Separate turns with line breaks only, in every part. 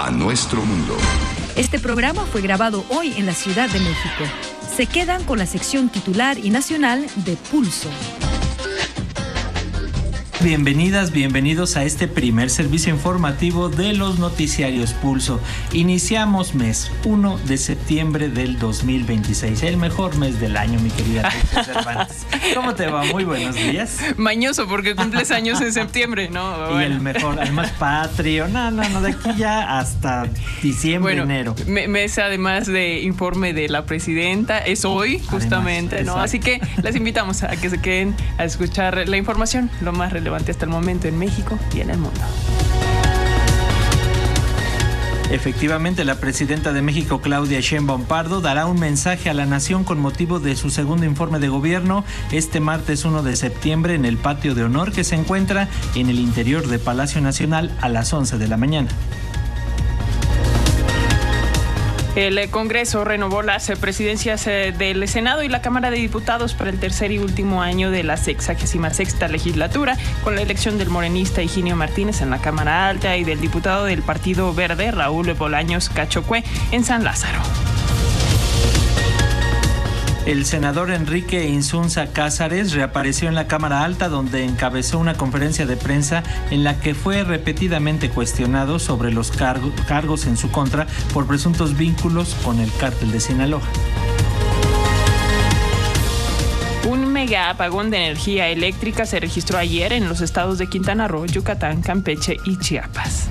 a nuestro mundo.
Este programa fue grabado hoy en la Ciudad de México. Se quedan con la sección titular y nacional de Pulso.
Bienvenidas, bienvenidos a este primer servicio informativo de los noticiarios Pulso. Iniciamos mes 1 de septiembre del 2026, el mejor mes del año, mi querida Cervantes. ¿Cómo te va? Muy buenos días.
Mañoso, porque cumples años en septiembre, ¿no?
Bueno. Y el mejor, además patrio, no, de aquí ya hasta diciembre, enero.
Mes además de informe de la presidenta, es hoy justamente, además, ¿no? Así que les invitamos a que se queden a escuchar la información, lo más relevante hasta el momento en México y en el mundo.
Efectivamente, la presidenta de México, Claudia Sheinbaum Pardo, dará un mensaje a la nación con motivo de su segundo informe de gobierno este martes 1 de septiembre en el patio de honor que se encuentra en el interior de Palacio Nacional a las 11 de la mañana.
El Congreso renovó las presidencias del Senado y la Cámara de Diputados para el tercer y último año de la 66ª legislatura, con la elección del morenista Higinio Martínez en la Cámara Alta y del diputado del Partido Verde, Raúl Bolaños Cachocue, en San Lázaro.
El senador Enrique Insunza Cázares reapareció en la Cámara Alta, donde encabezó una conferencia de prensa en la que fue repetidamente cuestionado sobre los cargos en su contra por presuntos vínculos con el cártel de Sinaloa.
Un mega apagón de energía eléctrica se registró ayer en los estados de Quintana Roo, Yucatán, Campeche y Chiapas.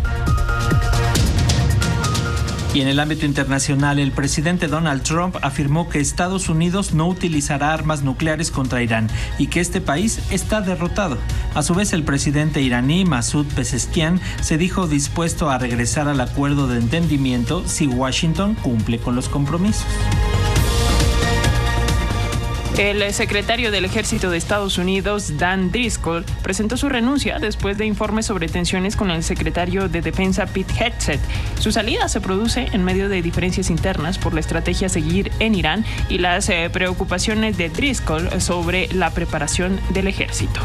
Y en el ámbito internacional, el presidente Donald Trump afirmó que Estados Unidos no utilizará armas nucleares contra Irán y que este país está derrotado. A su vez, el presidente iraní Masoud Pezeshkian se dijo dispuesto a regresar al acuerdo de entendimiento si Washington cumple con los compromisos.
El secretario del Ejército de Estados Unidos, Dan Driscoll, presentó su renuncia después de informes sobre tensiones con el secretario de Defensa, Pete Hegseth. Su salida se produce en medio de diferencias internas por la estrategia a seguir en Irán y las preocupaciones de Driscoll sobre la preparación del ejército.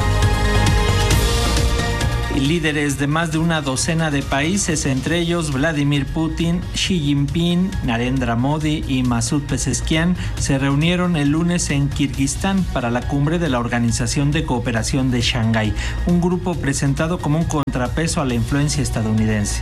Líderes de más de una docena de países, entre ellos Vladimir Putin, Xi Jinping, Narendra Modi y Masoud Pezeshkian, se reunieron el lunes en Kirguistán para la cumbre de la Organización de Cooperación de Shanghái, un grupo presentado como un contrapeso a la influencia estadounidense.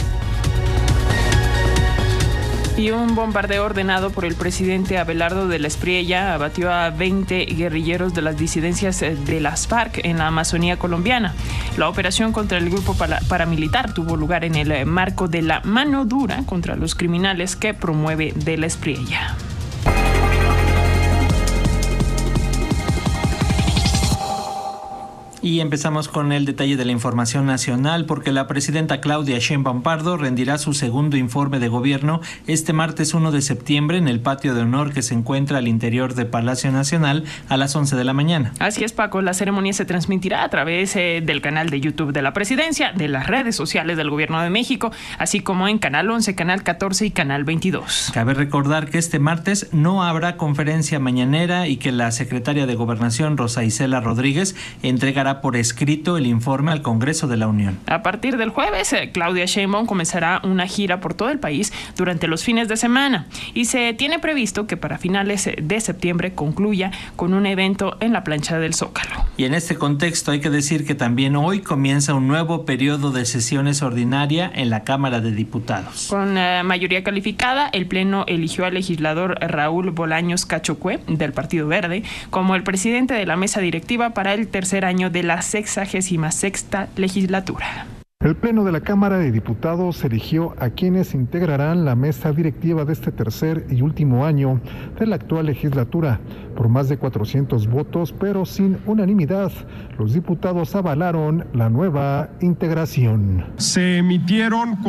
Y un bombardeo ordenado por el presidente Abelardo de la Espriella abatió a 20 guerrilleros de las disidencias de las FARC en la Amazonía colombiana. La operación contra el grupo paramilitar tuvo lugar en el marco de la mano dura contra los criminales que promueve de la Espriella.
Y empezamos con el detalle de la información nacional, porque la presidenta Claudia Sheinbaum Pardo rendirá su segundo informe de gobierno este martes 1 de septiembre en el patio de honor que se encuentra al interior de Palacio Nacional a las 11 de la mañana.
Así es, Paco. La ceremonia se transmitirá a través del canal de YouTube de la presidencia, de las redes sociales del Gobierno de México, así como en Canal 11, Canal 14 y Canal 22.
Cabe recordar que este martes no habrá conferencia mañanera y que la secretaria de Gobernación, Rosa Isela Rodríguez, entregará por escrito el informe al Congreso de la Unión.
A partir del jueves, Claudia Sheinbaum comenzará una gira por todo el país durante los fines de semana y se tiene previsto que para finales de septiembre concluya con un evento en la plancha del Zócalo.
Y en este contexto hay que decir que también hoy comienza un nuevo periodo de sesiones ordinaria en la Cámara de Diputados.
Con mayoría calificada, el Pleno eligió al legislador Raúl Bolaños Cachocue del Partido Verde como el presidente de la mesa directiva para el tercer año de la 66ª legislatura.
El Pleno de la Cámara de Diputados eligió a quienes integrarán la mesa directiva de este tercer y último año de la actual legislatura. Por más de 400 votos, pero sin unanimidad, los diputados avalaron la nueva integración.
Se emitieron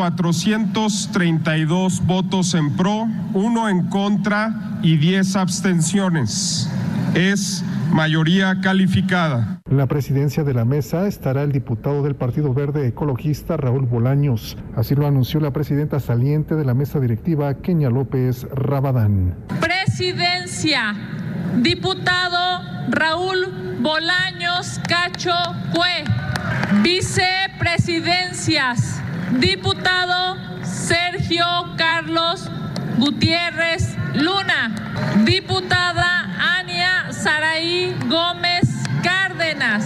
432 votos en pro, 1 en contra y 10 abstenciones. Es mayoría calificada.
En la presidencia de la mesa estará el diputado del Partido Verde Ecologista, Raúl Bolaños. Así lo anunció la presidenta saliente de la mesa directiva, Kenia López Rabadán.
Presidencia, diputado Raúl Bolaños Cachocue. Vicepresidencias, diputado Sergio Carlos Gutiérrez Luna. Diputada Ania Saraí Gómez Cárdenas.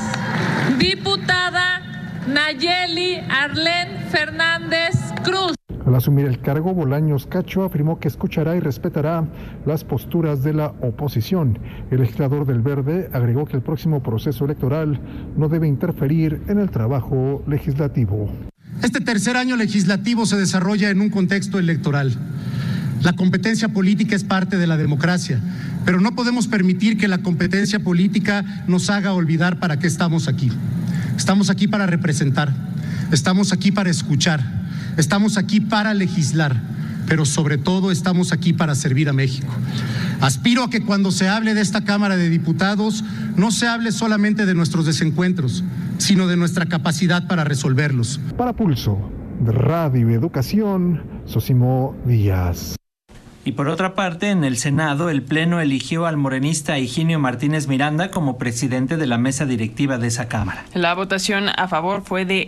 Diputada Nayeli Arlén Fernández Cruz.
Al asumir el cargo, Bolaños Cacho afirmó que escuchará y respetará las posturas de la oposición. El legislador del Verde agregó que el próximo proceso electoral no debe interferir en el trabajo legislativo.
Este tercer año legislativo se desarrolla en un contexto electoral. La competencia política es parte de la democracia, pero no podemos permitir que la competencia política nos haga olvidar para qué estamos aquí. Estamos aquí para representar, estamos aquí para escuchar, estamos aquí para legislar, pero sobre todo estamos aquí para servir a México. Aspiro a que cuando se hable de esta Cámara de Diputados no se hable solamente de nuestros desencuentros, sino de nuestra capacidad para resolverlos.
Para Pulso de Radio y Educación, Sosimo Díaz.
Y por otra parte, en el Senado, el Pleno eligió al morenista Higinio Martínez Miranda como presidente de la mesa directiva de esa Cámara.
La votación a favor fue de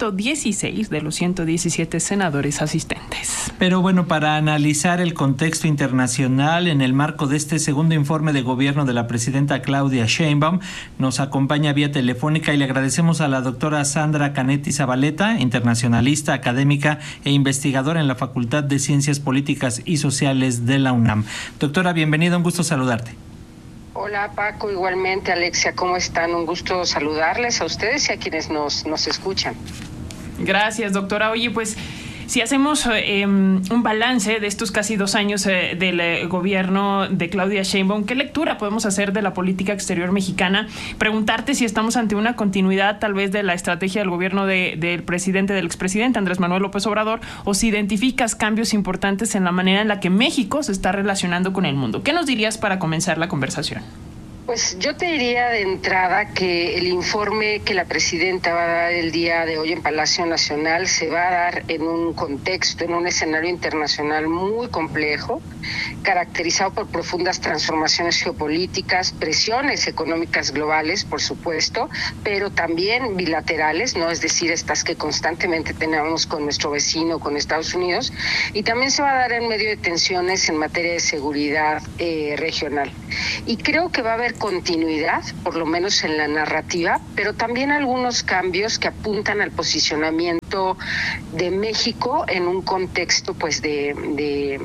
116 de los 117 senadores asistentes.
Pero bueno, para analizar el contexto internacional en el marco de este segundo informe de gobierno de la presidenta Claudia Sheinbaum, nos acompaña vía telefónica y le agradecemos a la doctora Sandra Canetti Zabaleta, internacionalista, académica e investigadora en la Facultad de Ciencias Políticas y Sociales de la UNAM. Doctora, bienvenida, un gusto saludarte.
Hola Paco, igualmente Alexia, ¿cómo están? Un gusto saludarles a ustedes y a quienes nos escuchan.
Gracias, doctora. Oye, pues si hacemos un balance de estos casi 2 años del gobierno de Claudia Sheinbaum, ¿qué lectura podemos hacer de la política exterior mexicana? Preguntarte si estamos ante una continuidad tal vez de la estrategia del gobierno del expresidente Andrés Manuel López Obrador, o si identificas cambios importantes en la manera en la que México se está relacionando con el mundo. ¿Qué nos dirías para comenzar la conversación?
Pues yo te diría de entrada que el informe que la presidenta va a dar el día de hoy en Palacio Nacional se va a dar en un contexto, en un escenario internacional muy complejo, caracterizado por profundas transformaciones geopolíticas, presiones económicas globales, por supuesto, pero también bilaterales, ¿no? Es decir, estas que constantemente tenemos con nuestro vecino, con Estados Unidos, y también se va a dar en medio de tensiones en materia de seguridad regional. Y creo que va a haber continuidad, por lo menos en la narrativa, pero también algunos cambios que apuntan al posicionamiento de México en un contexto pues de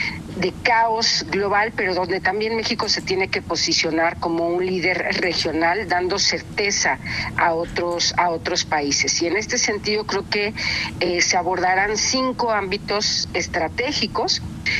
caos global, pero donde también México se tiene que posicionar como un líder regional, dando certeza a otros países. Y en este sentido creo que se abordarán 5 ámbitos estratégicos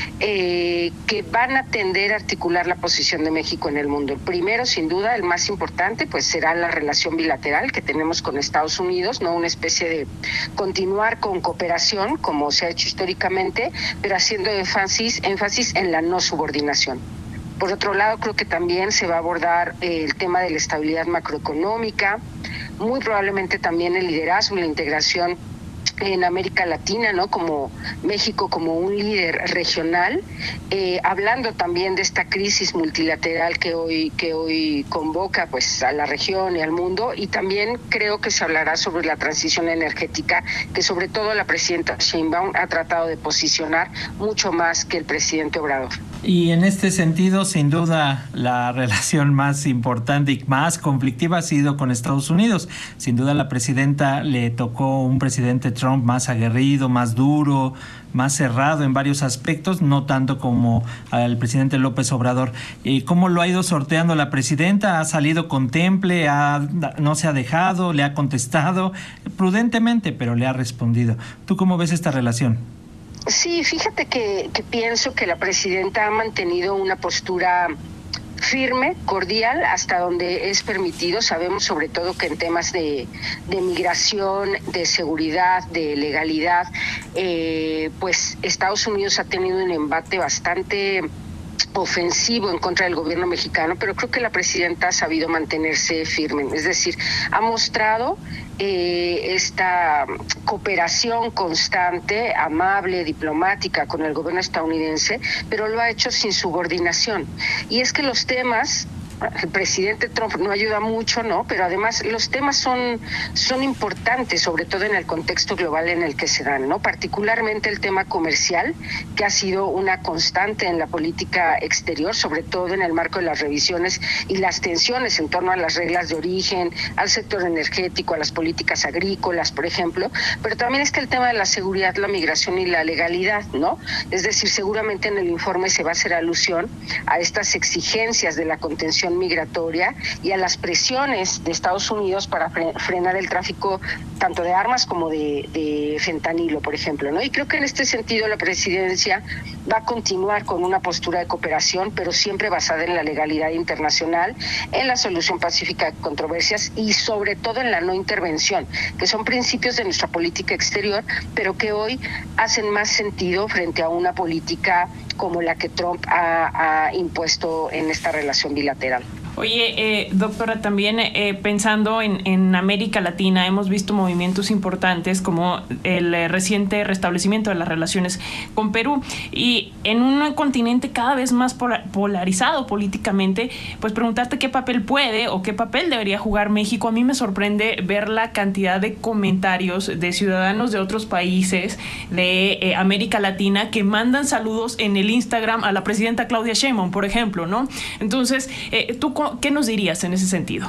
que van a tender a articular la posición de México en el mundo. El primero, sin duda, el más importante, pues será la relación bilateral que tenemos con Estados Unidos, no una especie de continuar con cooperación, como se ha hecho históricamente, pero haciendo énfasis en la no subordinación. Por otro lado, creo que también se va a abordar el tema de la estabilidad macroeconómica, muy probablemente también el liderazgo y la integración en América Latina, ¿no? Como México como un líder regional, hablando también de esta crisis multilateral que hoy convoca pues a la región y al mundo, y también creo que se hablará sobre la transición energética, que sobre todo la presidenta Sheinbaum ha tratado de posicionar mucho más que el presidente Obrador.
Y en este sentido, sin duda, la relación más importante y más conflictiva ha sido con Estados Unidos. Sin duda, la presidenta le tocó un presidente Trump más aguerrido, más duro, más cerrado en varios aspectos, no tanto como al presidente López Obrador. ¿Cómo lo ha ido sorteando la presidenta? ¿Ha salido con temple? ¿No se ha dejado? ¿Le ha contestado? Prudentemente, pero le ha respondido. ¿Tú cómo ves esta relación?
Sí, fíjate que pienso que la presidenta ha mantenido una postura firme, cordial, hasta donde es permitido. Sabemos sobre todo que en temas de migración, de seguridad, de legalidad, pues Estados Unidos ha tenido un embate bastante ofensivo en contra del gobierno mexicano, pero creo que la presidenta ha sabido mantenerse firme, es decir, ha mostrado esta cooperación constante, amable, diplomática con el gobierno estadounidense, pero lo ha hecho sin subordinación. Y es que los temas el presidente Trump no ayuda mucho, ¿no? Pero además los temas son importantes, sobre todo en el contexto global en el que se dan, ¿no? Particularmente el tema comercial, que ha sido una constante en la política exterior, sobre todo en el marco de las revisiones y las tensiones en torno a las reglas de origen, al sector energético, a las políticas agrícolas, por ejemplo, pero también está el tema de la seguridad, la migración y la legalidad, ¿no? Es decir, seguramente en el informe se va a hacer alusión a estas exigencias de la contención migratoria y a las presiones de Estados Unidos para frenar el tráfico tanto de armas como de fentanilo, por ejemplo, ¿no? Y creo que en este sentido la presidencia va a continuar con una postura de cooperación, pero siempre basada en la legalidad internacional, en la solución pacífica de controversias y sobre todo en la no intervención, que son principios de nuestra política exterior, pero que hoy hacen más sentido frente a una política como la que Trump ha impuesto en esta relación bilateral.
Oye, doctora, también pensando en América Latina, hemos visto movimientos importantes como el reciente restablecimiento de las relaciones con Perú, y en un continente cada vez más polarizado políticamente, pues preguntarte qué papel puede o qué papel debería jugar México. A mí me sorprende ver la cantidad de comentarios de ciudadanos de otros países de América Latina que mandan saludos en el Instagram a la presidenta Claudia Sheinbaum, por ejemplo, ¿no? Entonces, ¿tú qué nos dirías en ese sentido?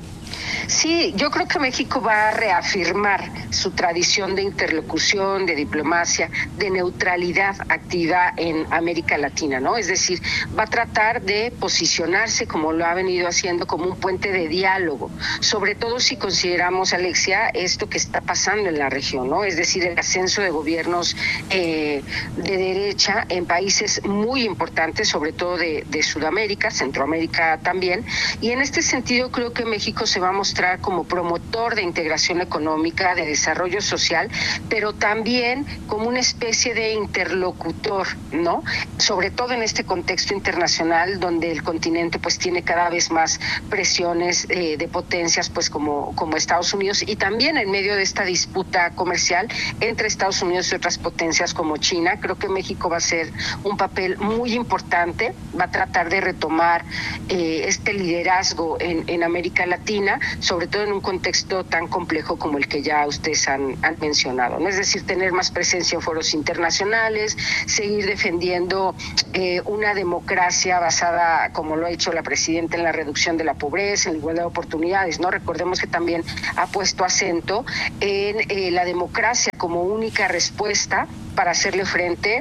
Sí, yo creo que México va a reafirmar su tradición de interlocución, de diplomacia, de neutralidad activa en América Latina, ¿no? Es decir, va a tratar de posicionarse, como lo ha venido haciendo, como un puente de diálogo, sobre todo si consideramos, Alexia, esto que está pasando en la región, ¿no? Es decir, el ascenso de gobiernos de derecha en países muy importantes, sobre todo de Sudamérica, Centroamérica también, y en este sentido creo que México se va a mostrar como promotor de integración económica, de desarrollo social, pero también como una especie de interlocutor, ¿no? Sobre todo en este contexto internacional donde el continente pues tiene cada vez más presiones de potencias pues como Estados Unidos, y también en medio de esta disputa comercial entre Estados Unidos y otras potencias como China. Creo que México va a ser un papel muy importante, va a tratar de retomar este liderazgo en América Latina, sobre todo en un contexto tan complejo como el que ya ustedes han mencionado, ¿no? Es decir, tener más presencia en foros internacionales, seguir defendiendo una democracia basada, como lo ha hecho la presidenta, en la reducción de la pobreza, en la igualdad de oportunidades, ¿no? Recordemos que también ha puesto acento en la democracia como única respuesta para hacerle frente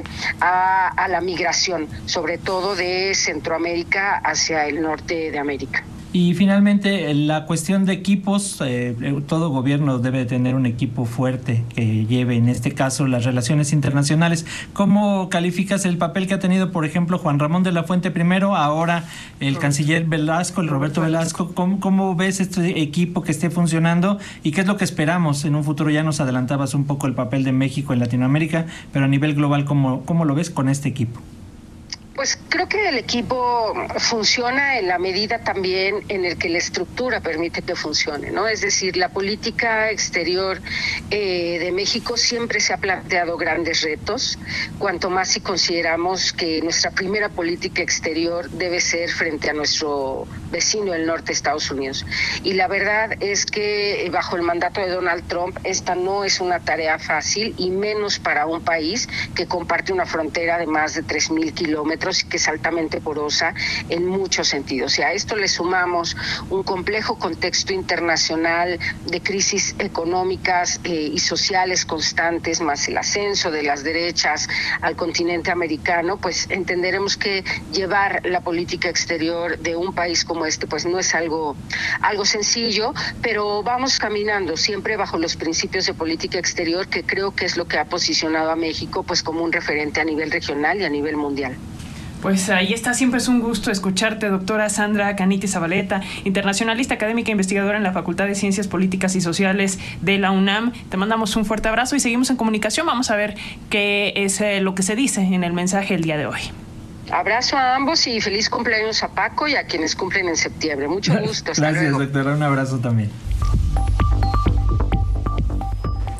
a la migración, sobre todo de Centroamérica hacia el norte de América.
Y finalmente, la cuestión de equipos, todo gobierno debe tener un equipo fuerte que lleve, en este caso, las relaciones internacionales. ¿Cómo calificas el papel que ha tenido, por ejemplo, Juan Ramón de la Fuente primero, ahora el canciller Velasco, el Roberto Velasco? ¿Cómo ves este equipo que esté funcionando y qué es lo que esperamos en un futuro? Ya nos adelantabas un poco el papel de México en Latinoamérica, pero a nivel global, ¿cómo lo ves con este equipo?
Pues creo que el equipo funciona en la medida también en el que la estructura permite que funcione, ¿no? Es decir, la política exterior de México siempre se ha planteado grandes retos, cuanto más si consideramos que nuestra primera política exterior debe ser frente a nuestro vecino del norte, Estados Unidos. Y la verdad es que bajo el mandato de Donald Trump esta no es una tarea fácil, y menos para un país que comparte una frontera de más de 3,000 kilómetros y que es altamente porosa en muchos sentidos. Y a esto le sumamos un complejo contexto internacional de crisis económicas y sociales constantes, más el ascenso de las derechas al continente americano, pues entenderemos que llevar la política exterior de un país como este pues no es algo sencillo, pero vamos caminando siempre bajo los principios de política exterior, que creo que es lo que ha posicionado a México pues como un referente a nivel regional y a nivel mundial.
Pues ahí está, siempre es un gusto escucharte, doctora Sandra Caniti Zabaleta, internacionalista, académica e investigadora en la Facultad de Ciencias Políticas y Sociales de la UNAM. Te mandamos un fuerte abrazo y seguimos en comunicación. Vamos a ver qué es lo que se dice en el mensaje el día de hoy.
Abrazo a ambos y feliz cumpleaños a Paco y a quienes cumplen en septiembre. Mucho gusto.
Gracias, doctora. Un abrazo también.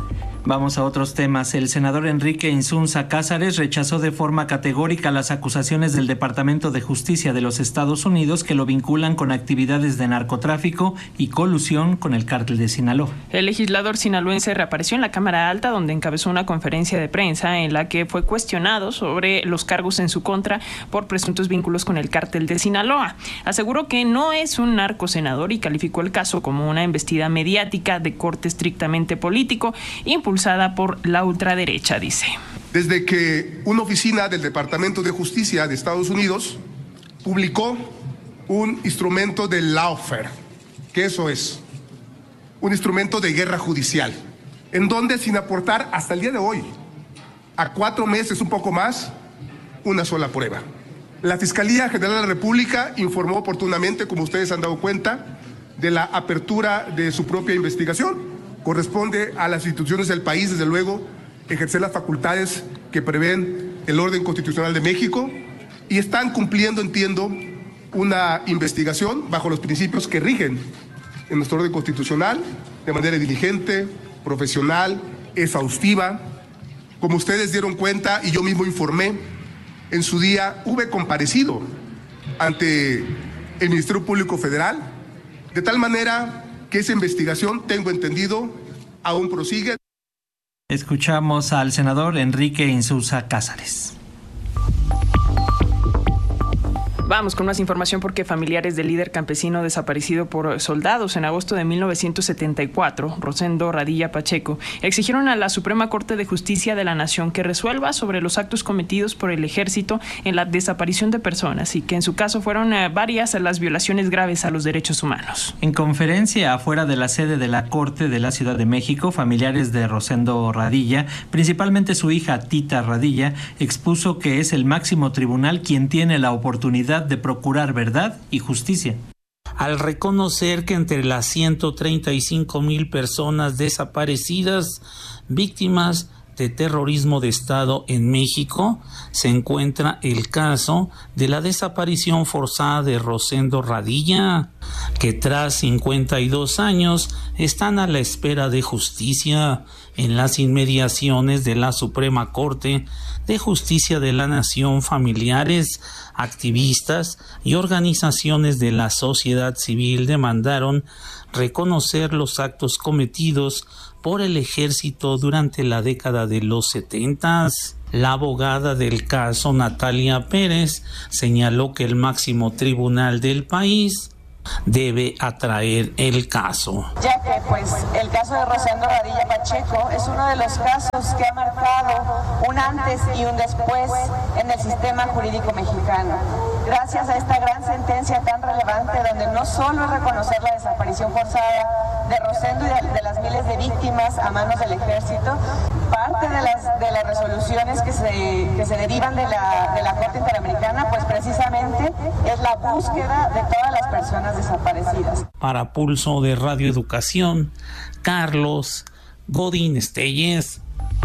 Vamos a otros temas. El senador Enrique Insunza Cázares rechazó de forma categórica las acusaciones del Departamento de Justicia de los Estados Unidos que lo vinculan con actividades de narcotráfico y colusión con el cártel de Sinaloa.
El legislador sinaloense reapareció en la Cámara Alta, donde encabezó una conferencia de prensa en la que fue cuestionado sobre los cargos en su contra por presuntos vínculos con el cártel de Sinaloa. Aseguró que no es un narcosenador y calificó el caso como una embestida mediática de corte estrictamente político, impulsada por la ultraderecha, dice.
Desde que una oficina del Departamento de Justicia de Estados Unidos publicó un instrumento de lawfare, que eso es un instrumento de guerra judicial, en donde sin aportar hasta el día de hoy, a 4 meses, un poco más, una sola prueba. La Fiscalía General de la República informó oportunamente, como ustedes han dado cuenta, de la apertura de su propia investigación. Corresponde a las instituciones del país, desde luego, ejercer las facultades que prevén el orden constitucional de México y están cumpliendo, entiendo, una investigación bajo los principios que rigen en nuestro orden constitucional, de manera diligente, profesional, exhaustiva. Como ustedes dieron cuenta y yo mismo informé, en su día hube comparecido ante el Ministerio Público Federal, de tal manera que esa investigación, tengo entendido, aún prosigue.
Escuchamos al senador Enrique Insunza Cázares.
Vamos con más información porque familiares del líder campesino desaparecido por soldados en agosto de 1974, Rosendo Radilla Pacheco, exigieron a la Suprema Corte de Justicia de la Nación que resuelva sobre los actos cometidos por el ejército en la desaparición de personas y que en su caso fueron varias las violaciones graves a los derechos humanos.
En conferencia afuera de la sede de la Corte de la Ciudad de México, familiares de Rosendo Radilla, principalmente su hija Tita Radilla, expuso que es el máximo tribunal quien tiene la oportunidad de procurar verdad y justicia.
Al reconocer que entre las 135,000 personas desaparecidas, víctimas de terrorismo de Estado en México, se encuentra el caso de la desaparición forzada de Rosendo Radilla, que tras 52 años están a la espera de justicia en las inmediaciones de la Suprema Corte de Justicia de la Nación. Familiares, activistas y organizaciones de la sociedad civil demandaron reconocer los actos cometidos por el ejército durante la década de los 70. La abogada del caso, Natalia Pérez, señaló que el máximo tribunal del país debe atraer el caso.
Ya que el caso de Rosendo Radilla Pacheco es uno de los casos que ha marcado un antes y un después en el sistema jurídico mexicano. Gracias a esta gran sentencia tan relevante, donde no solo es reconocer la desaparición forzada de Rosendo y de las miles de víctimas a manos del ejército, parte de las resoluciones que se derivan de la Corte Interamericana, pues precisamente es la búsqueda de todas las personas desaparecidas.
Para Pulso de Radio Educación, Carlos Godín Estelles.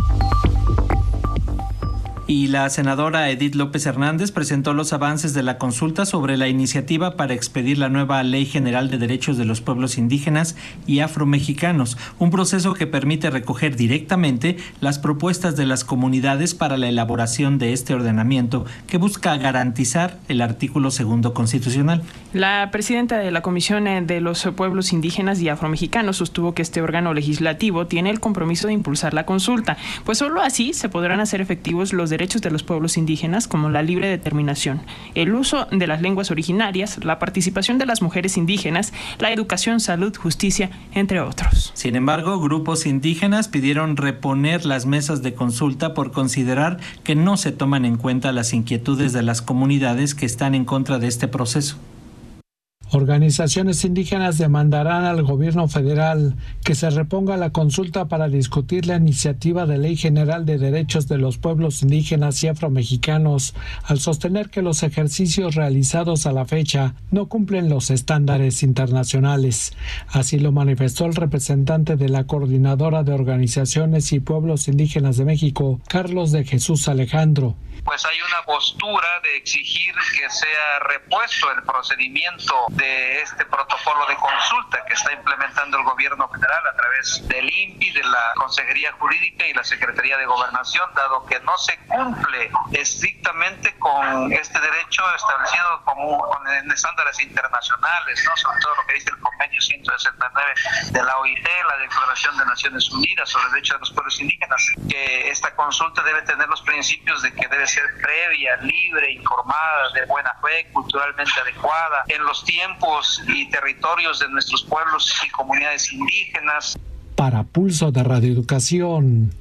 Y la senadora Edith López Hernández presentó los avances de la consulta sobre la iniciativa para expedir la nueva Ley General de Derechos de los Pueblos Indígenas y Afromexicanos, un proceso que permite recoger directamente las propuestas de las comunidades para la elaboración de este ordenamiento que busca garantizar el artículo 2 constitucional.
La presidenta de la Comisión de los Pueblos Indígenas y Afromexicanos sostuvo que este órgano legislativo tiene el compromiso de impulsar la consulta, pues solo así se podrán hacer efectivos los derechos de los pueblos indígenas, como la libre determinación, el uso de las lenguas originarias, la participación de las mujeres indígenas, la educación, salud, justicia, entre otros.
Sin embargo, grupos indígenas pidieron reponer las mesas de consulta por considerar que no se toman en cuenta las inquietudes de las comunidades que están en contra de este proceso.
Organizaciones indígenas demandarán al gobierno federal que se reponga la consulta para discutir la iniciativa de Ley General de Derechos de los Pueblos Indígenas y Afromexicanos, al sostener que los ejercicios realizados a la fecha no cumplen los estándares internacionales. Así lo manifestó el representante de la Coordinadora de Organizaciones y Pueblos Indígenas de México, Carlos de Jesús Alejandro.
Pues hay una postura de exigir que sea repuesto el procedimiento de este protocolo de consulta que está implementando el gobierno federal a través del INPI, de la Consejería Jurídica y la Secretaría de Gobernación, dado que no se cumple estrictamente con este derecho establecido en estándares internacionales, ¿no? Sobre todo lo que dice el convenio 169 de la OIT, la Declaración de Naciones Unidas sobre el Derecho de los Pueblos Indígenas, que esta consulta debe tener los principios de que debe ser previa, libre, informada, de buena fe, culturalmente adecuada, en los tiempos y territorios de nuestros pueblos y comunidades indígenas.
Para Pulso de Radio Educación,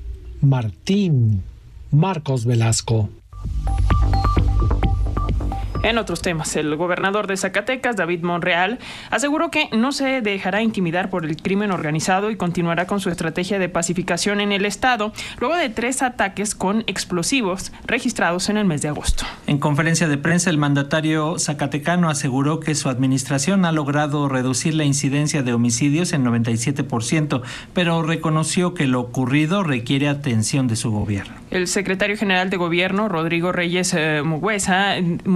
Marcos Velasco.
En otros temas, el gobernador de Zacatecas, David Monreal, aseguró que no se dejará intimidar por el crimen organizado y continuará con su estrategia de pacificación en el estado, luego de 3 ataques con explosivos registrados en el mes de agosto.
En conferencia de prensa, el mandatario zacatecano aseguró que su administración ha logrado reducir la incidencia de homicidios en 97%, pero reconoció que lo ocurrido requiere atención de su gobierno.
El secretario general de Gobierno, Rodrigo Reyes Murguesa,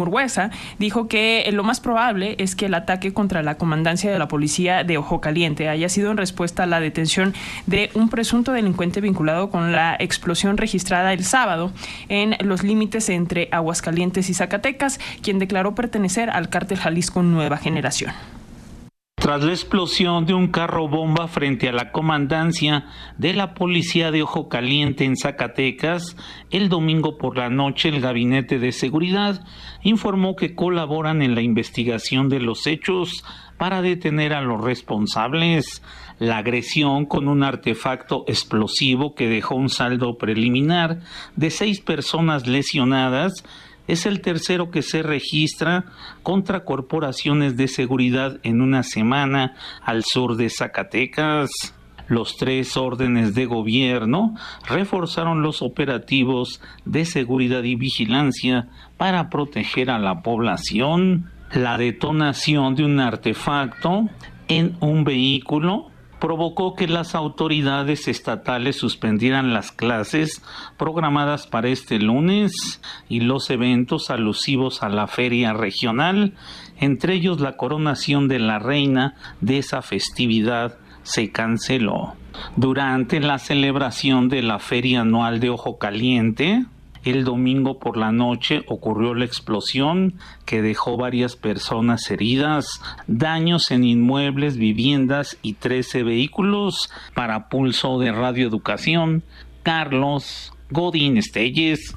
dijo que lo más probable es que el ataque contra la comandancia de la policía de Ojo Caliente haya sido en respuesta a la detención de un presunto delincuente vinculado con la explosión registrada el sábado en los límites entre Aguascalientes y Zacatecas, quien declaró pertenecer al cártel Jalisco Nueva Generación.
Tras la explosión de un carro bomba frente a la comandancia de la policía de Ojo Caliente en Zacatecas, el domingo por la noche el Gabinete de Seguridad informó que colaboran en la investigación de los hechos para detener a los responsables. La agresión con un artefacto explosivo que dejó un saldo preliminar de 6 personas lesionadas es el tercero que se registra contra corporaciones de seguridad en una semana al sur de Zacatecas. Los 3 órdenes de gobierno reforzaron los operativos de seguridad y vigilancia para proteger a la población. La detonación de un artefacto en un vehículo provocó que las autoridades estatales suspendieran las clases programadas para este lunes y los eventos alusivos a la feria regional, entre ellos la coronación de la reina de esa festividad, se canceló. Durante la celebración de la feria anual de Ojo Caliente, el domingo por la noche ocurrió la explosión que dejó varias personas heridas, daños en inmuebles, viviendas y 13 vehículos. Para Pulso de Radio Educación, Carlos Godín Estelles.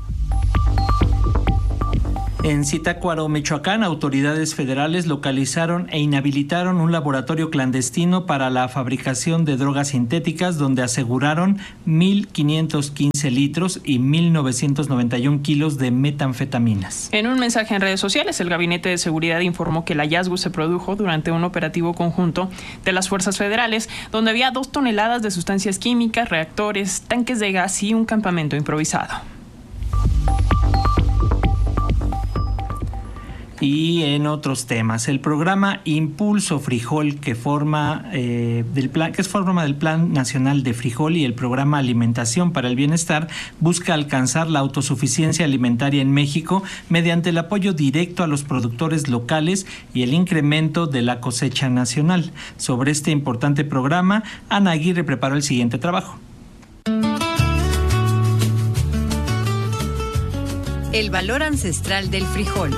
En Zitácuaro, Michoacán, autoridades federales localizaron e inhabilitaron un laboratorio clandestino para la fabricación de drogas sintéticas, donde aseguraron 1.515 litros y 1.991 kilos de metanfetaminas.
En un mensaje en redes sociales, el Gabinete de Seguridad informó que el hallazgo se produjo durante un operativo conjunto de las fuerzas federales, donde había 2 toneladas de sustancias químicas, reactores, tanques de gas y un campamento improvisado.
Y en otros temas, el programa Impulso Frijol, que forma del Plan Nacional de Frijol y el programa Alimentación para el Bienestar, busca alcanzar la autosuficiencia alimentaria en México mediante el apoyo directo a los productores locales y el incremento de la cosecha nacional. Sobre este importante programa, Ana Aguirre preparó el siguiente trabajo.
El valor ancestral del frijol.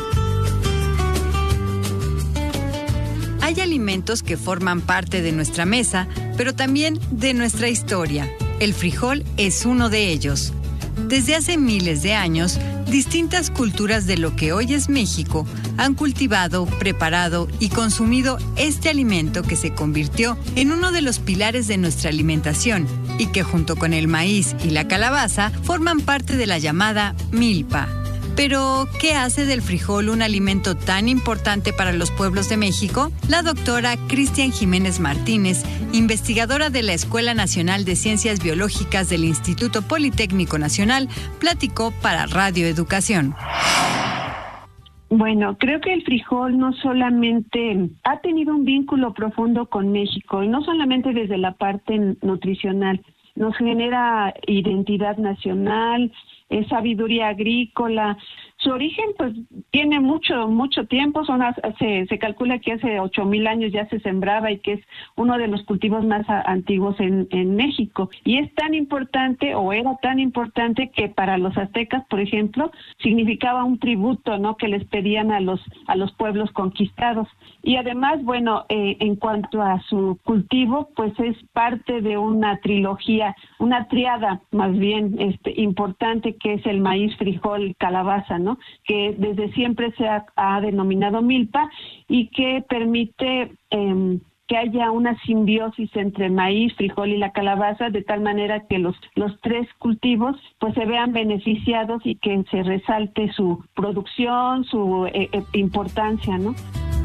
Hay alimentos que forman parte de nuestra mesa, pero también de nuestra historia. El frijol es uno de ellos. Desde hace miles de años, distintas culturas de lo que hoy es México han cultivado, preparado y consumido este alimento que se convirtió en uno de los pilares de nuestra alimentación y que junto con el maíz y la calabaza forman parte de la llamada milpa. Pero, ¿qué hace del frijol un alimento tan importante para los pueblos de México? La doctora Cristian Jiménez Martínez, investigadora de la Escuela Nacional de Ciencias Biológicas del Instituto Politécnico Nacional, platicó para Radio Educación.
Bueno, creo que el frijol no solamente ha tenido un vínculo profundo con México, y no solamente desde la parte nutricional, nos genera identidad nacional, sabiduría agrícola, Su origen, pues, tiene mucho tiempo. Se calcula que hace 8,000 años ya se sembraba y que es uno de los cultivos más antiguos en México. Y es tan importante, o era tan importante, que para los aztecas, por ejemplo, significaba un tributo, ¿no?, que les pedían a los pueblos conquistados. Y además, bueno, en cuanto a su cultivo, pues es parte de una trilogía, una triada más bien importante, que es el maíz, frijol, calabaza, ¿no?, que desde siempre se ha denominado milpa y que permite que haya una simbiosis entre maíz, frijol y la calabaza, de tal manera que los tres cultivos pues se vean beneficiados y que se resalte su producción, su importancia, ¿no?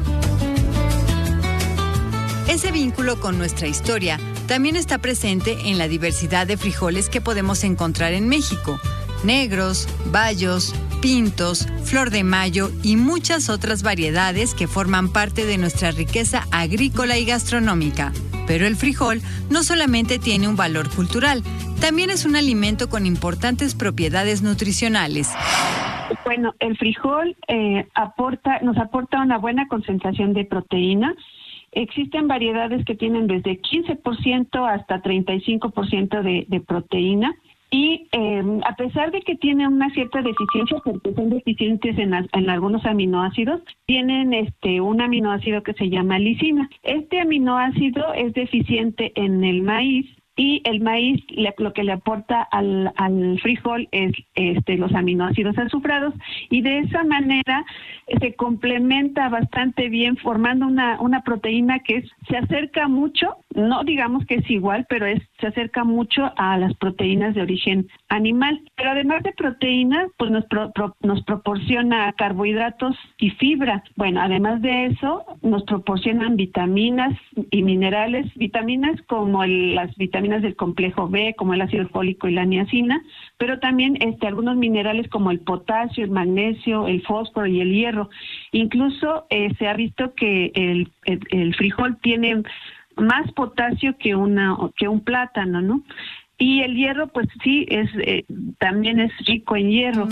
Ese vínculo con nuestra historia también está presente en la diversidad de frijoles que podemos encontrar en México: negros, bayos, pintos, flor de mayo y muchas otras variedades que forman parte de nuestra riqueza agrícola y gastronómica. Pero el frijol no solamente tiene un valor cultural, también es un alimento con importantes propiedades nutricionales.
Bueno, el frijol nos aporta una buena concentración de proteína. Existen variedades que tienen desde 15% hasta 35% de proteína. Y a pesar de que tiene una cierta deficiencia, porque son deficientes en algunos aminoácidos, tienen un aminoácido que se llama lisina. Este aminoácido es deficiente en el maíz, y el maíz lo que le aporta al frijol es los aminoácidos azufrados, y de esa manera se complementa bastante bien, formando una proteína que se acerca mucho, no digamos que es igual, pero se acerca mucho a las proteínas de origen animal. Pero además de proteínas, pues nos proporciona carbohidratos y fibra. Bueno, además de eso, nos proporcionan vitaminas y minerales, vitaminas como las vitaminas del complejo B, como el ácido fólico y la niacina, pero también algunos minerales como el potasio, el magnesio, el fósforo y el hierro. Incluso se ha visto que el frijol tiene más potasio que un plátano, ¿no? Y el hierro, pues sí, también es rico en hierro.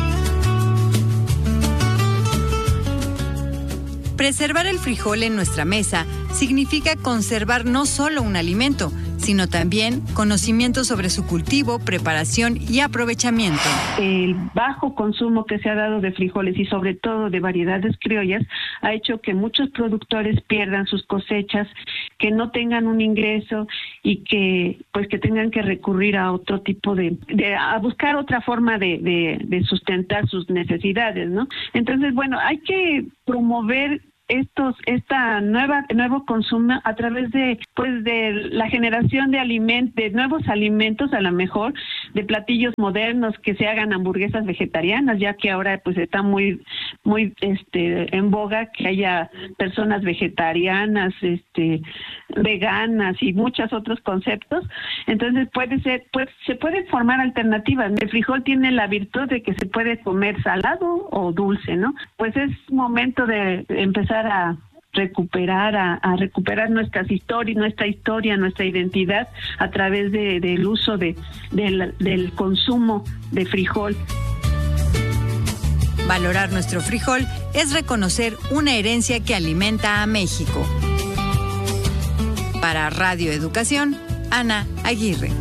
Preservar el frijol en nuestra mesa significa conservar no solo un alimento, sino también conocimiento sobre su cultivo, preparación y aprovechamiento.
El bajo consumo que se ha dado de frijoles y sobre todo de variedades criollas ha hecho que muchos productores pierdan sus cosechas, que no tengan un ingreso y que tengan que recurrir a otro tipo a buscar otra forma de sustentar sus necesidades, ¿no? Entonces, bueno, hay que promover nuevo consumo a través de la generación de nuevos alimentos, a lo mejor de platillos modernos, que se hagan hamburguesas vegetarianas, ya que ahora pues está muy en boga que haya personas vegetarianas, veganas y muchos otros conceptos. Entonces se pueden formar alternativas. El frijol tiene la virtud de que se puede comer salado o dulce, ¿no? Pues es momento de empezar a recuperar nuestra historia, nuestra identidad a través del uso del consumo de frijol.
Valorar nuestro frijol es reconocer una herencia que alimenta a México. Para Radio Educación, Ana Aguirre.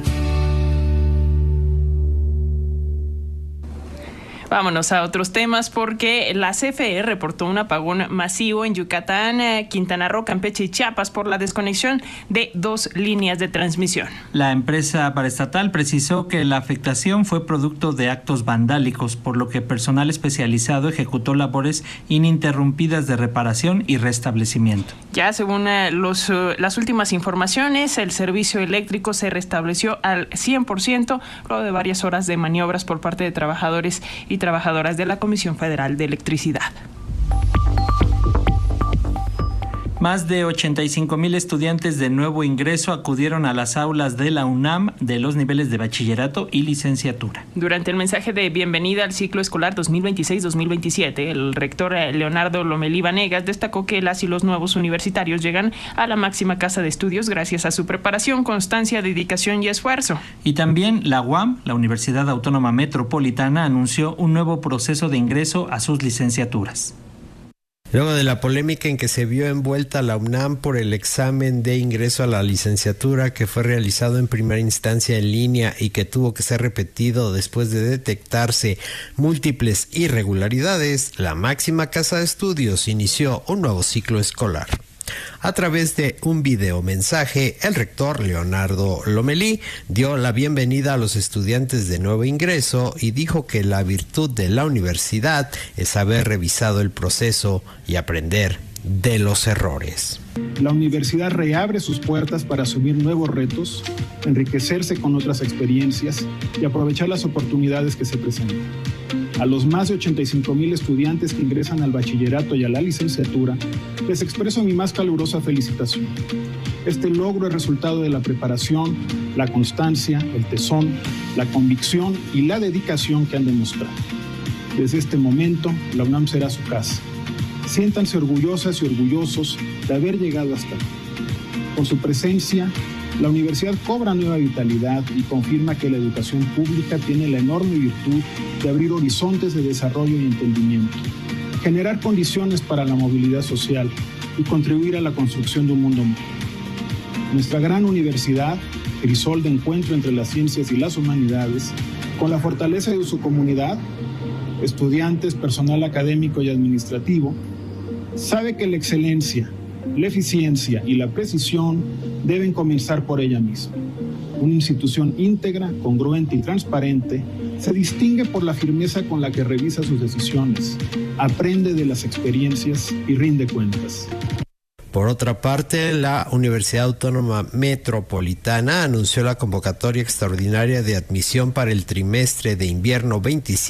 Vámonos a otros temas, porque la CFE reportó un apagón masivo en Yucatán, Quintana Roo, Campeche y Chiapas por la desconexión de 2 líneas de transmisión.
La empresa paraestatal precisó que la afectación fue producto de actos vandálicos, por lo que personal especializado ejecutó labores ininterrumpidas de reparación y restablecimiento.
Ya según las últimas informaciones, el servicio eléctrico se restableció al 100% luego de varias horas de maniobras por parte de trabajadores y trabajadoras de la Comisión Federal de Electricidad.
Más de 85,000 estudiantes de nuevo ingreso acudieron a las aulas de la UNAM de los niveles de bachillerato y licenciatura.
Durante el mensaje de bienvenida al ciclo escolar 2026-2027, el rector Leonardo Lomelí Vanegas destacó que las y los nuevos universitarios llegan a la máxima casa de estudios gracias a su preparación, constancia, dedicación y esfuerzo.
Y también la UAM, la Universidad Autónoma Metropolitana, anunció un nuevo proceso de ingreso a sus licenciaturas.
Luego de la polémica en que se vio envuelta la UNAM por el examen de ingreso a la licenciatura que fue realizado en primera instancia en línea y que tuvo que ser repetido después de detectarse múltiples irregularidades, la máxima casa de estudios inició un nuevo ciclo escolar. A través de un videomensaje, el rector Leonardo Lomelí dio la bienvenida a los estudiantes de nuevo ingreso y dijo que la virtud de la universidad es haber revisado el proceso y aprender de los errores.
La universidad reabre sus puertas para asumir nuevos retos, enriquecerse con otras experiencias y aprovechar las oportunidades que se presentan. A los más de 85,000 estudiantes que ingresan al bachillerato y a la licenciatura, les expreso mi más calurosa felicitación. Este logro es resultado de la preparación, la constancia, el tesón, la convicción y la dedicación que han demostrado. Desde este momento, la UNAM será su casa. Siéntanse orgullosas y orgullosos de haber llegado hasta aquí. Con su presencia, la universidad cobra nueva vitalidad y confirma que la educación pública tiene la enorme virtud de abrir horizontes de desarrollo y entendimiento, generar condiciones para la movilidad social y contribuir a la construcción de un mundo mejor. Nuestra gran universidad, crisol de encuentro entre las ciencias y las humanidades, con la fortaleza de su comunidad, estudiantes, personal académico y administrativo, sabe que la excelencia, la eficiencia y la precisión deben comenzar por ella misma. Una institución íntegra, congruente y transparente se distingue por la firmeza con la que revisa sus decisiones, aprende de las experiencias y rinde cuentas.
Por otra parte, la Universidad Autónoma Metropolitana anunció la convocatoria extraordinaria de admisión para el trimestre de invierno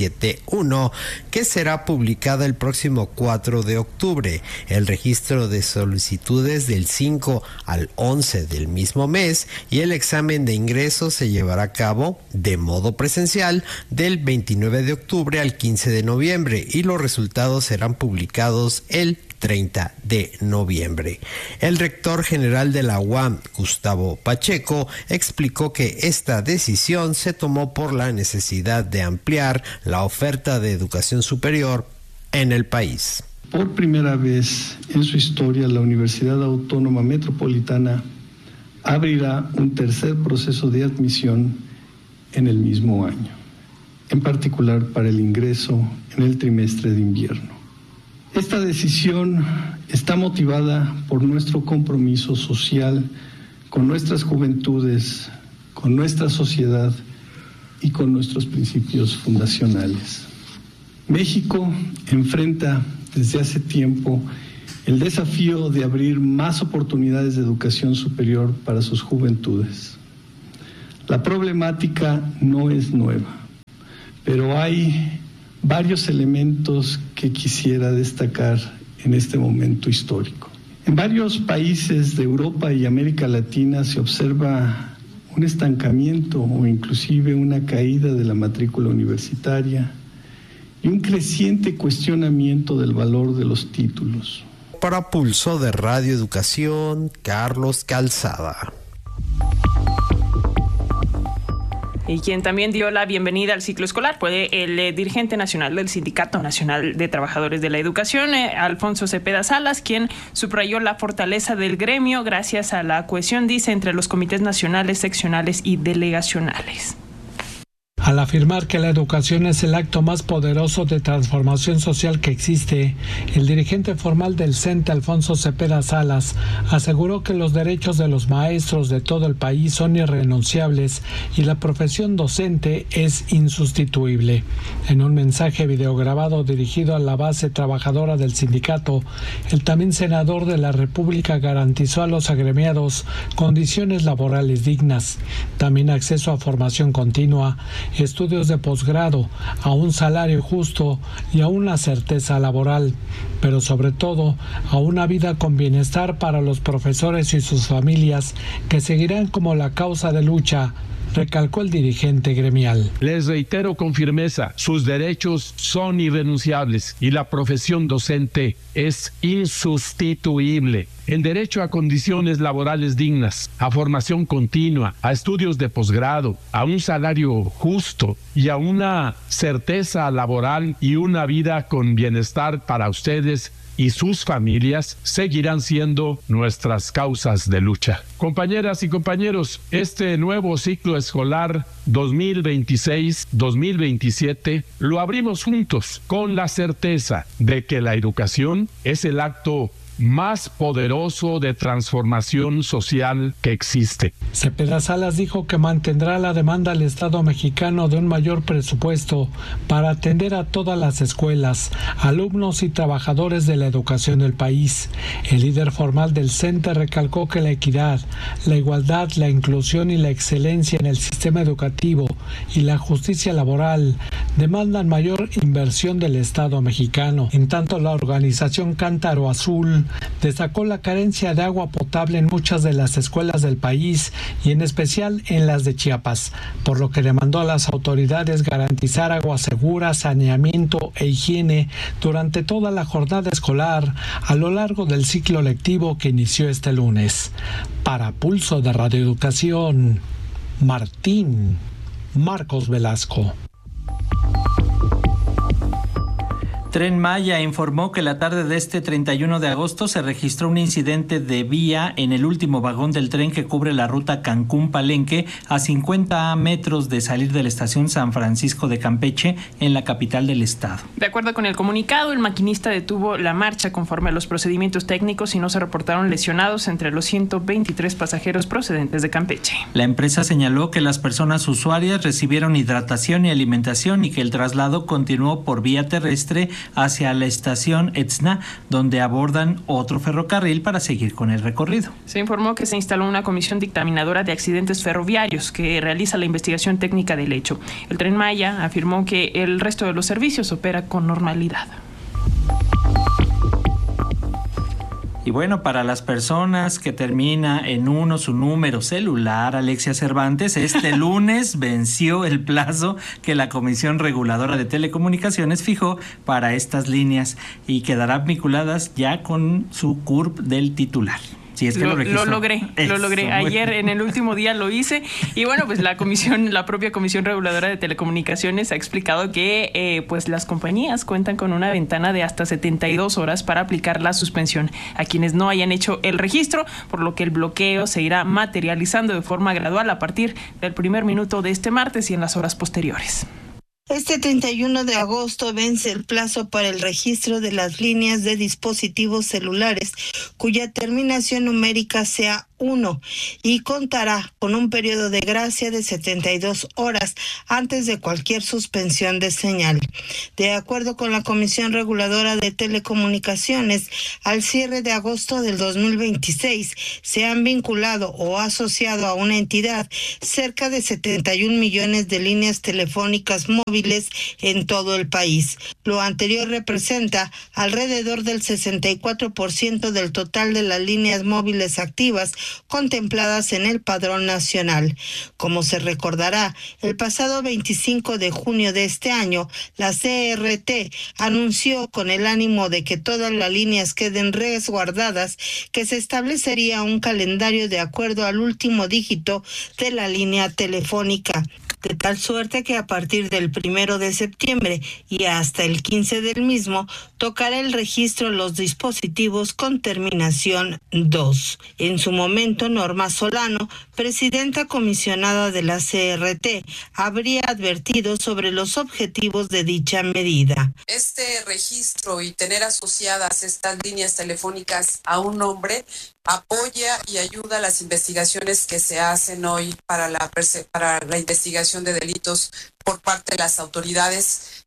27-1, que será publicada el próximo 4 de octubre. El registro de solicitudes del 5 al 11 del mismo mes y el examen de ingreso se llevará a cabo de modo presencial del 29 de octubre al 15 de noviembre y los resultados serán publicados el 30 de noviembre. El rector general de la UAM, Gustavo Pacheco, explicó que esta decisión se tomó por la necesidad de ampliar la oferta de educación superior en el país.
Por primera vez en su historia, la Universidad Autónoma Metropolitana abrirá un tercer proceso de admisión en el mismo año, en particular para el ingreso en el trimestre de invierno. Esta decisión está motivada por nuestro compromiso social con nuestras juventudes, con nuestra sociedad y con nuestros principios fundacionales. México enfrenta desde hace tiempo el desafío de abrir más oportunidades de educación superior para sus juventudes. La problemática no es nueva, pero hay varios elementos que quisiera destacar en este momento histórico. En varios países de Europa y América Latina se observa un estancamiento o inclusive una caída de la matrícula universitaria y un creciente cuestionamiento del valor de los títulos.
Para Pulso de Radio Educación, Carlos Calzada.
Y quien también dio la bienvenida al ciclo escolar fue el dirigente nacional del Sindicato Nacional de Trabajadores de la Educación, Alfonso Cepeda Salas, quien subrayó la fortaleza del gremio gracias a la cohesión, dice, entre los comités nacionales, seccionales y delegacionales.
Al afirmar que la educación es el acto más poderoso de transformación social que existe, el dirigente formal del CENTE, Alfonso Cepeda Salas, aseguró que los derechos de los maestros de todo el país son irrenunciables y la profesión docente es insustituible. En un mensaje videograbado dirigido a la base trabajadora del sindicato, el también senador de la República garantizó a los agremiados condiciones laborales dignas, también acceso a formación continua, estudios de posgrado, a un salario justo y a una certeza laboral, pero sobre todo a una vida con bienestar para los profesores y sus familias, que seguirán como la causa de lucha, recalcó el dirigente gremial.
Les reitero con firmeza, sus derechos son irrenunciables y la profesión docente es insustituible. El derecho a condiciones laborales dignas, a formación continua, a estudios de posgrado, a un salario justo y a una certeza laboral y una vida con bienestar para ustedes y sus familias seguirán siendo nuestras causas de lucha. Compañeras y compañeros, este nuevo ciclo escolar 2026-2027 lo abrimos juntos con la certeza de que la educación es el acto más poderoso de transformación social que existe.
Cepeda Salas dijo que mantendrá la demanda al Estado mexicano de un mayor presupuesto para atender a todas las escuelas, alumnos y trabajadores de la educación del país. El líder formal del CENTE recalcó que la equidad, la igualdad, la inclusión y la excelencia en el sistema educativo y la justicia laboral demandan mayor inversión del Estado mexicano. En tanto, la organización Cántaro Azul destacó la carencia de agua potable en muchas de las escuelas del país y en especial en las de Chiapas, por lo que demandó a las autoridades garantizar agua segura, saneamiento e higiene durante toda la jornada escolar a lo largo del ciclo lectivo que inició este lunes. Para Pulso de Radio Educación, Marcos Velasco.
Tren Maya informó que la tarde de este 31 de agosto se registró un incidente de vía en el último vagón del tren que cubre la ruta Cancún-Palenque a 50 metros de salir de la estación San Francisco de Campeche en la capital del estado.
De acuerdo con el comunicado, el maquinista detuvo la marcha conforme a los procedimientos técnicos y no se reportaron lesionados entre los 123 pasajeros procedentes de Campeche.
La empresa señaló que las personas usuarias recibieron hidratación y alimentación y que el traslado continuó por vía terrestre hacia la estación Etzna, donde abordan otro ferrocarril para seguir con el recorrido.
Se informó que se instaló una comisión dictaminadora de accidentes ferroviarios que realiza la investigación técnica del hecho. El Tren Maya afirmó que el resto de los servicios opera con normalidad.
Y bueno, para las personas que termina en 1 su número celular, Alexia Cervantes, este lunes venció el plazo que la Comisión Reguladora de Telecomunicaciones fijó para estas líneas y quedarán vinculadas ya con su CURP del titular. Si es que lo
logré. Ayer en el último día lo hice y bueno, pues la propia Comisión Reguladora de Telecomunicaciones ha explicado que pues las compañías cuentan con una ventana de hasta 72 horas para aplicar la suspensión a quienes no hayan hecho el registro, por lo que el bloqueo se irá materializando de forma gradual a partir del primer minuto de este martes y en las horas posteriores.
Este 31 de agosto vence el plazo para el registro de las líneas de dispositivos celulares cuya terminación numérica sea 1 y contará con un periodo de gracia de 72 horas antes de cualquier suspensión de señal. De acuerdo con la Comisión Reguladora de Telecomunicaciones, al cierre de agosto del 2026 se han vinculado o asociado a una entidad cerca de 71 millones de líneas telefónicas móviles en todo el país. Lo anterior representa alrededor del 64% del total de las líneas móviles activas contempladas en el Padrón Nacional. Como se recordará, el pasado 25 de junio de este año, la CRT anunció con el ánimo de que todas las líneas queden resguardadas que se establecería un calendario de acuerdo al último dígito de la línea telefónica, de tal suerte que a partir del 1 de septiembre y hasta el 15 del mismo tocará el registro de los dispositivos con terminación 2. En su momento, Norma Solano, presidenta comisionada de la CRT, habría advertido sobre los objetivos de dicha medida.
Este registro y tener asociadas estas líneas telefónicas a un nombre apoya y ayuda a las investigaciones que se hacen hoy para la investigación de delitos por parte de las autoridades.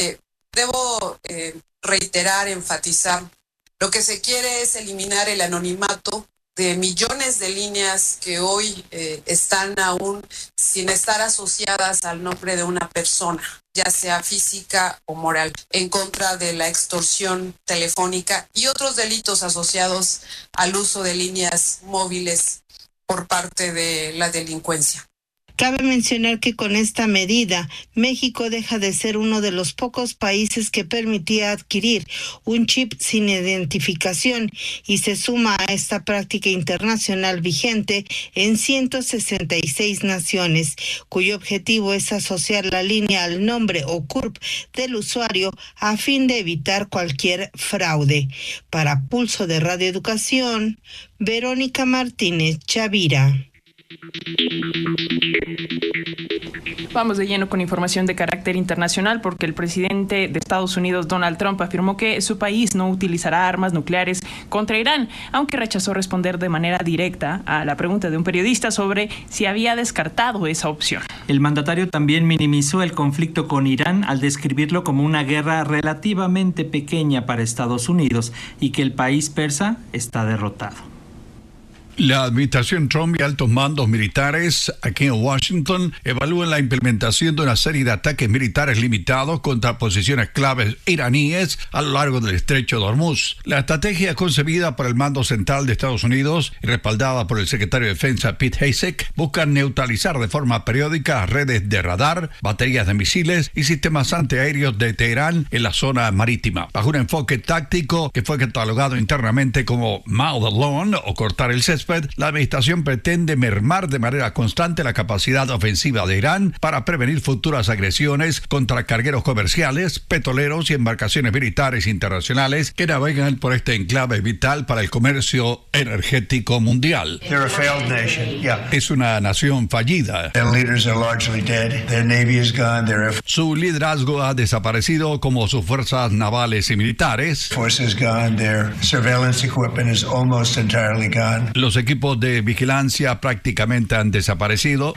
Debo reiterar, enfatizar, lo que se quiere es eliminar el anonimato de millones de líneas que hoy están aún sin estar asociadas al nombre de una persona, ya sea física o moral, en contra de la extorsión telefónica y otros delitos asociados al uso de líneas móviles por parte de la delincuencia.
Cabe mencionar que con esta medida, México deja de ser uno de los pocos países que permitía adquirir un chip sin identificación y se suma a esta práctica internacional vigente en 166 naciones, cuyo objetivo es asociar la línea al nombre o CURP del usuario a fin de evitar cualquier fraude. Para Pulso de Radio Educación, Verónica Martínez Chavira.
Vamos de lleno con información de carácter internacional porque el presidente de Estados Unidos, Donald Trump, afirmó que su país no utilizará armas nucleares contra Irán, aunque rechazó responder de manera directa a la pregunta de un periodista sobre si había descartado esa opción.
El mandatario también minimizó el conflicto con Irán al describirlo como una guerra relativamente pequeña para Estados Unidos y que el país persa está derrotado.
La administración Trump y altos mandos militares aquí en Washington evalúan la implementación de una serie de ataques militares limitados contra posiciones claves iraníes a lo largo del estrecho de Hormuz. La estrategia concebida por el mando central de Estados Unidos y respaldada por el secretario de Defensa Pete Hegseth busca neutralizar de forma periódica redes de radar, baterías de misiles y sistemas antiaéreos de Teherán en la zona marítima. Bajo un enfoque táctico que fue catalogado internamente como mow the lawn o cortar el césped, la administración pretende mermar de manera constante la capacidad ofensiva de Irán para prevenir futuras agresiones contra cargueros comerciales, petroleros y embarcaciones militares internacionales que navegan por este enclave vital para el comercio energético mundial. Es una nación fallida. Su liderazgo ha desaparecido como sus fuerzas navales y militares. Los equipos de vigilancia prácticamente han desaparecido.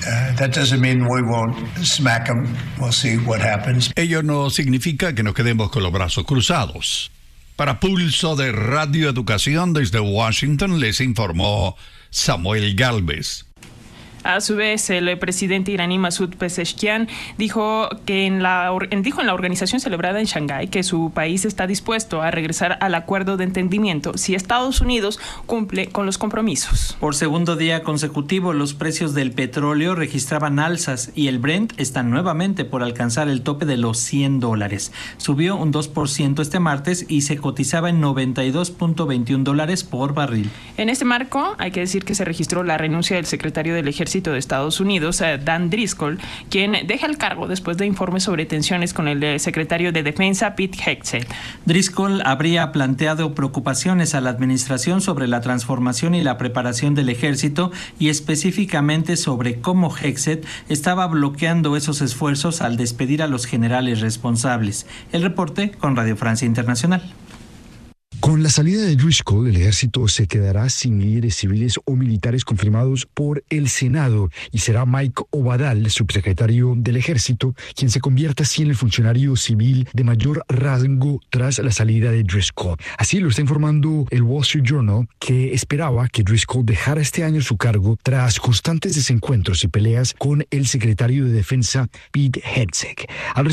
Ello no significa que nos quedemos con los brazos cruzados. Para Pulso de Radio Educación desde Washington les informó Samuel Gálvez.
A su vez, el presidente iraní Masoud Pezeshkian dijo en la organización celebrada en Shanghái que su país está dispuesto a regresar al acuerdo de entendimiento si Estados Unidos cumple con los compromisos.
Por segundo día consecutivo, los precios del petróleo registraban alzas y el Brent está nuevamente por alcanzar el tope de los $100. Subió un 2% este martes y se cotizaba en $92.21 por barril.
En este marco, hay que decir que se registró la renuncia del secretario del Ejército de Estados Unidos, Dan Driscoll, quien deja el cargo después de informes sobre tensiones con el secretario de Defensa, Pete Hegseth.
Driscoll habría planteado preocupaciones a la administración sobre la transformación y la preparación del ejército y específicamente sobre cómo Hegseth estaba bloqueando esos esfuerzos al despedir a los generales responsables. El reporte con Radio Francia Internacional.
Con la salida de Driscoll, el ejército se quedará sin líderes civiles o militares confirmados por el Senado y será Mike Obadal, subsecretario del ejército, quien se convierta así en el funcionario civil de mayor rango tras la salida de Driscoll. Así lo está informando el Wall Street Journal, que esperaba que Driscoll dejara este año su cargo tras constantes desencuentros y peleas con el secretario de Defensa Pete Hegseth.